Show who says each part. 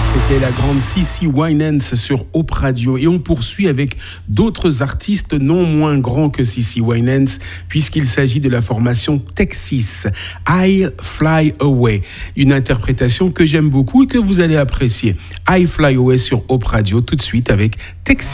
Speaker 1: C'était la grande CeCe Winans sur Hope Radio et on poursuit avec d'autres artistes non moins grands que CeCe Winans puisqu'il s'agit de la formation Texas, I'll Fly Away, une interprétation que j'aime beaucoup et que vous allez apprécier. I'll Fly Away sur Hope Radio tout de suite avec Texas.